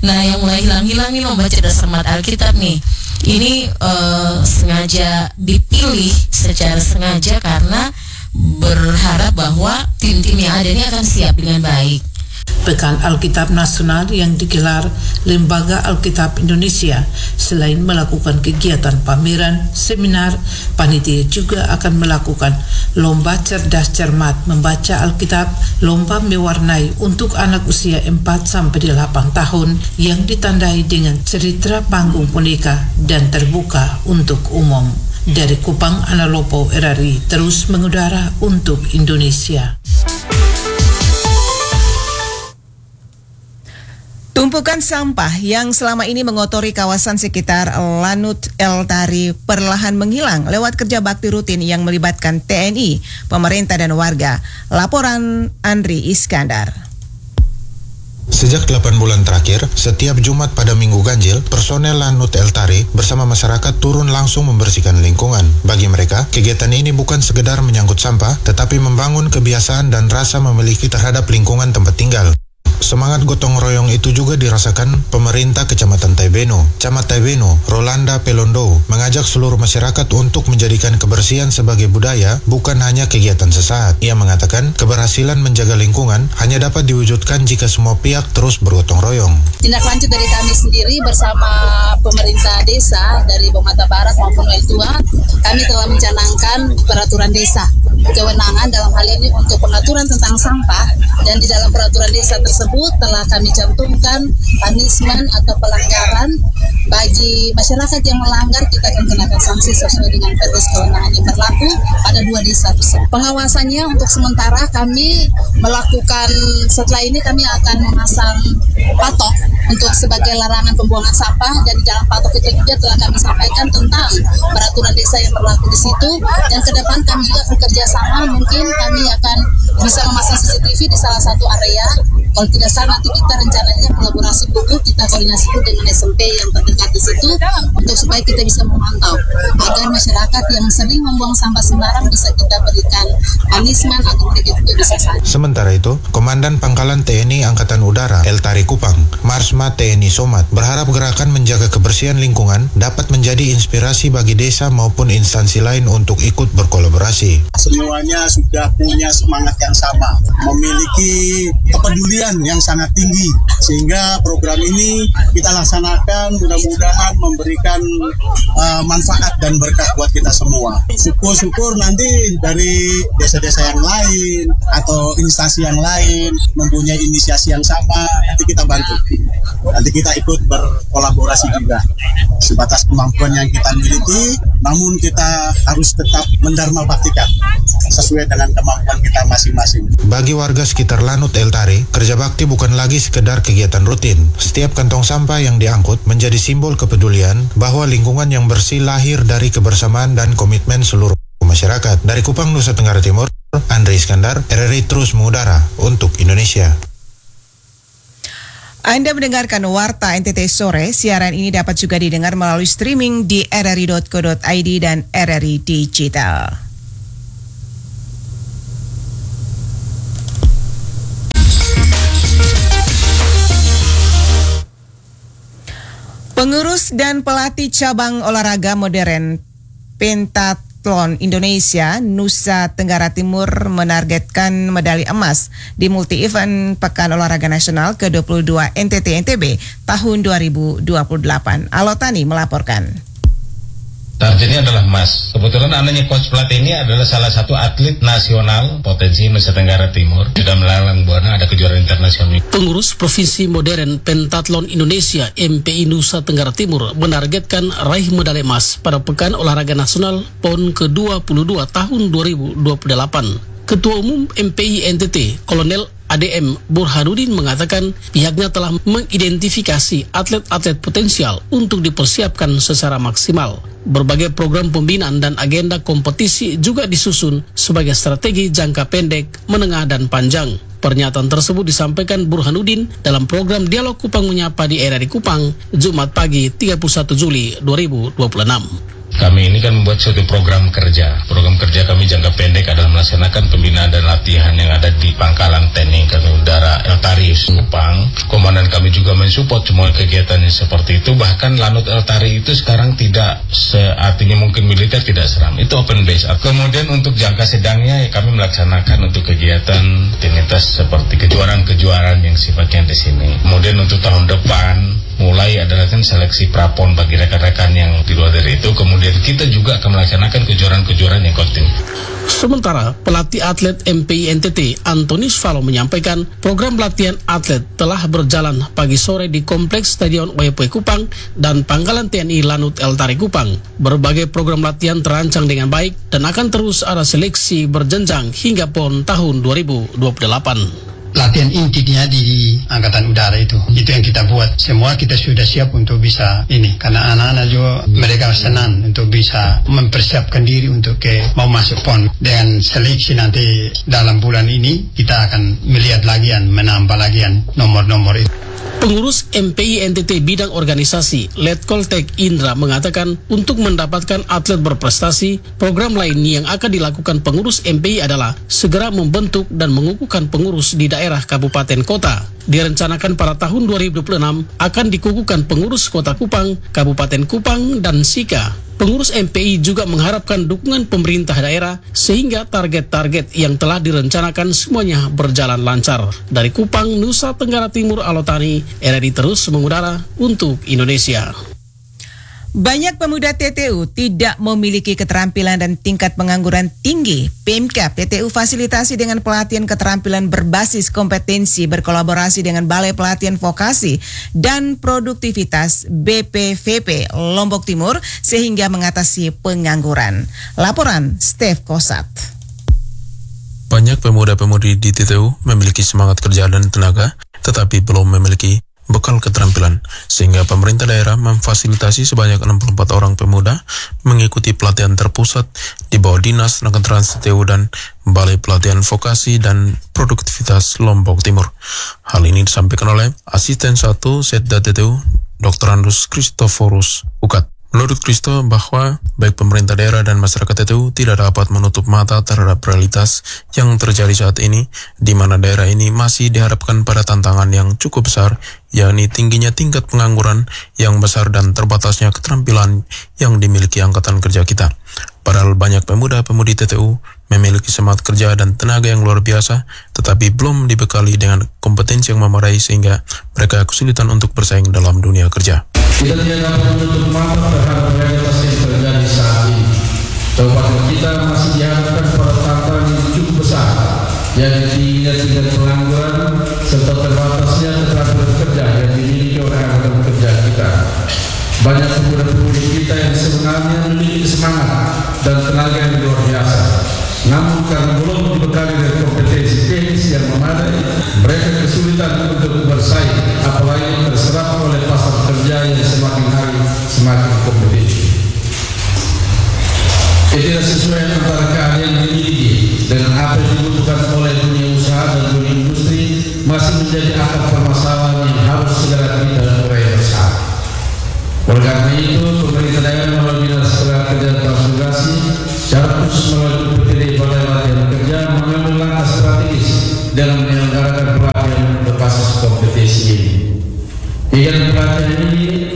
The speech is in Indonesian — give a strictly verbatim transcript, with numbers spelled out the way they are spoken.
Nah, yang mulai hilang-hilang ini membaca dasar mat Alkitab nih. Ini uh, sengaja dipilih secara sengaja karena berharap bahwa tim-tim yang ada ini akan siap dengan baik. Pekan Alkitab Nasional yang digelar Lembaga Alkitab Indonesia selain melakukan kegiatan pameran, seminar, panitia juga akan melakukan lomba cerdas cermat membaca Alkitab, lomba mewarnai untuk anak usia empat sampai delapan tahun yang ditandai dengan cerita panggung boneka dan terbuka untuk umum. Dari Kupang, Ana Lopo R R I terus mengudara untuk Indonesia. Tumpukan sampah yang selama ini mengotori kawasan sekitar Lanut El Tari perlahan menghilang lewat kerja bakti rutin yang melibatkan T N I, pemerintah dan warga. Laporan Andri Iskandar. Sejak delapan bulan terakhir, setiap Jumat pada Minggu Ganjil, personel Lanut El Tari bersama masyarakat turun langsung membersihkan lingkungan. Bagi mereka, kegiatan ini bukan sekedar menyangkut sampah, tetapi membangun kebiasaan dan rasa memiliki terhadap lingkungan tempat tinggal. Semangat gotong royong itu juga dirasakan pemerintah Kecamatan Taibeno. Camat Taibeno, Rolanda Pelondo, mengajak seluruh masyarakat untuk menjadikan kebersihan sebagai budaya, bukan hanya kegiatan sesaat. Ia mengatakan keberhasilan menjaga lingkungan hanya dapat diwujudkan jika semua pihak terus bergotong royong. Tindak lanjut dari kami sendiri bersama pemerintah desa dari Bogmata Barat maupun Waitua, kami telah mencanangkan peraturan desa. Kewenangan dalam hal ini untuk pengaturan tentang sampah, dan di dalam peraturan desa tersebut telah kami cantumkan punishment atau pelanggaran bagi masyarakat yang melanggar. Kita akan kenakan sanksi sesuai dengan perdes kewenangan yang berlaku pada dua desa tersebut. Pengawasannya untuk sementara kami melakukan, setelah ini kami akan memasang patok untuk sebagai larangan pembuangan sampah, dan di dalam patok itu juga telah kami sampaikan tentang peraturan desa yang berlaku di situ. Dan ke depan kami juga bekerja sama, mungkin kami akan bisa memasang C C T V di salah satu area. Kalau tidak salah nanti kita rencananya kolaborasi dulu, kita koordinasi dulu dengan S M P yang terdekat di situ untuk supaya kita bisa memantau agar masyarakat yang sering membuang sampah sembarang bisa kita berikan punishment atau mereka itu bisa saja. Sementara itu, Komandan Pangkalan T N I Angkatan Udara El Tari Kupang, Marsma T N I Somat, berharap gerakan menjaga kebersihan lingkungan dapat menjadi inspirasi bagi desa maupun instansi lain untuk ikut berkolaborasi. Semuanya sudah punya semangat yang sama, memiliki kepedulian yang sangat tinggi, sehingga program ini kita laksanakan mudah-mudahan memberikan uh, manfaat dan berkah buat kita semua. Syukur-syukur nanti dari desa-desa yang lain atau instansi yang lain mempunyai inisiasi yang sama, nanti kita bantu, nanti kita ikut berkolaborasi juga sebatas kemampuan yang kita miliki, namun kita harus tetap mendharma baktikan sesuai dengan kemampuan kita masing-masing. Bagi warga sekitar Lanut El Tari, kerja bakti bukan lagi sekedar kegiatan rutin. Setiap kantong sampah yang diangkut menjadi simbol kepedulian bahwa lingkungan yang bersih lahir dari kebersamaan dan komitmen seluruh masyarakat. Dari Kupang, Nusa Tenggara Timur, Andri Iskandar, R R I terus mengudara untuk Indonesia. Anda mendengarkan Warta N T T Sore. Siaran ini dapat juga didengar melalui streaming di r r i dot co dot i d dan R R I Digital. Pengurus dan pelatih cabang olahraga modern Pentathlon Indonesia Nusa Tenggara Timur menargetkan medali emas di multi-event Pekan Olahraga Nasional ke dua puluh dua N T T N T B tahun dua ribu dua puluh delapan. Alotani melaporkan. Targetnya adalah emas. Kebetulan anaknya coach pelatih ini adalah salah satu atlet nasional potensi Nusa Tenggara Timur. Sudah melalang buana ada kejuaraan internasional. Pengurus Provinsi Modern Pentathlon Indonesia M P I Nusa Tenggara Timur menargetkan raih medali emas pada Pekan Olahraga Nasional P O N ke dua puluh dua tahun dua ribu dua puluh delapan. Ketua Umum M P I N T T, Kolonel A D M Burhanuddin mengatakan pihaknya telah mengidentifikasi atlet-atlet potensial untuk dipersiapkan secara maksimal. Berbagai program pembinaan dan agenda kompetisi juga disusun sebagai strategi jangka pendek, menengah, dan panjang. Pernyataan tersebut disampaikan Burhanuddin dalam program Dialog Kupang Menyapa di R R I Kupang, Jumat pagi tiga puluh satu Juli dua ribu dua puluh enam. Kami ini kan membuat suatu program kerja. Program kerja kami jangka pendek adalah melaksanakan pembinaan dan latihan yang ada di Pangkalan T N I Angkatan Udara El Tari Kupang. Komandan kami juga mensupport semua kegiatan yang seperti itu. Bahkan Lanut El Tari itu sekarang tidak se artinya mungkin militer tidak seram. Itu open base. Kemudian untuk jangka sedangnya ya kami melaksanakan untuk kegiatan rutinitas seperti kejuaraan-kejuaraan yang sifatnya di sini. Kemudian untuk tahun depan mulai adalah kan seleksi prapon bagi rekan-rekan yang di luar dari itu. Kemudian kita juga akan melaksanakan kejuaraan-kejuaraan yang kontinu. Sementara pelatih atlet M P I N T T Antonius Valo menyampaikan program pelatihan atlet telah berjalan pagi sore di Kompleks Stadion O Y P Kupang dan Pangkalan T N I Lanut El Tari Kupang. Berbagai program latihan terancang dengan baik dan akan terus ada seleksi berjenjang hingga PON tahun dua ribu dua puluh delapan. Latihan intinya di Angkatan Udara itu itu yang kita buat. Semua kita sudah siap untuk bisa ini, karena anak-anak juga mereka senang untuk bisa mempersiapkan diri untuk ke mau masuk PON. Dengan seleksi nanti dalam bulan ini kita akan melihat lagi dan menambah lagi nomor-nomor itu. Pengurus M P I N T T bidang organisasi Letkol Tek Indra mengatakan untuk mendapatkan atlet berprestasi, program lain yang akan dilakukan pengurus M P I adalah segera membentuk dan mengukuhkan pengurus di daerah kabupaten kota. Direncanakan pada tahun dua ribu dua puluh enam akan dikukuhkan pengurus Kota Kupang, Kabupaten Kupang, dan Sika. Pengurus M P I juga mengharapkan dukungan pemerintah daerah sehingga target-target yang telah direncanakan semuanya berjalan lancar. Dari Kupang, Nusa Tenggara Timur, Alotani, R R I terus mengudara untuk Indonesia. Banyak pemuda T T U tidak memiliki keterampilan dan tingkat pengangguran tinggi. Pemkab T T U fasilitasi dengan pelatihan keterampilan berbasis kompetensi berkolaborasi dengan Balai Pelatihan Vokasi dan Produktivitas B P V P Lombok Timur sehingga mengatasi pengangguran. Laporan Steve Kosat. Banyak pemuda-pemudi di T T U memiliki semangat kerja dan tenaga, tetapi belum memiliki bekal keterampilan, sehingga pemerintah daerah memfasilitasi sebanyak enam puluh empat orang pemuda mengikuti pelatihan terpusat di bawah Dinas Tenaga Trans T T U dan Balai Pelatihan Vokasi dan Produktivitas Lombok Timur. Hal ini disampaikan oleh Asisten satu Setda T T U, Doktor Andus Christoforus Ukat. Menurut Kristo bahwa baik pemerintah daerah dan masyarakat T T U tidak dapat menutup mata terhadap realitas yang terjadi saat ini, di mana daerah ini masih dihadapkan pada tantangan yang cukup besar, yakni tingginya tingkat pengangguran yang besar dan terbatasnya keterampilan yang dimiliki angkatan kerja kita. Padahal banyak pemuda-pemudi T T U memiliki semangat kerja dan tenaga yang luar biasa, tetapi belum dibekali dengan kompetensi yang memadai sehingga mereka kesulitan untuk bersaing dalam dunia kerja. Kita tidak dapat menutup mata terhadap realitas yang terjadi saat ini. Kabupaten kita masih dihadapkan pada tantangan yang cukup besar, yaitu tingginya tingkat pengangguran serta terbatasnya keterampilan kerja yang dimiliki oleh angkatan kerja kita. Banyak pemuda-pemudi kita yang sebenarnya memiliki semangat dan tenaga yang luar biasa, namun karena belum dibekali dengan kompetensi teknis yang memadai, mereka kesulitan untuk bersaing, apalagi terserap oleh pasar kerja yang semakin hari semakin kompetitif. Tidak sesuai antara keahlian yang dimiliki dengan apa yang dibutuhkan oleh dunia usaha dan dunia industri masih menjadi akar permasalahan yang harus segera kita urai bersama. Oleh karena itu, pemerintah daerah melalui Dinas Tenaga Kerja dan Transmigrasi secara khusus melalui P P D Balai Latihan Kerja mengambil langkah strategis dalam menyelenggarakan pelatihan berbasis kompetensi ini. Kegiatan pelatihan ini